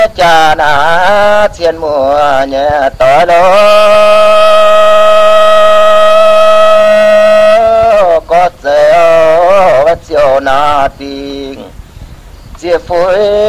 cha na thiên mùa nhẹ tỏ lô có dẻo chiều na tình chia phối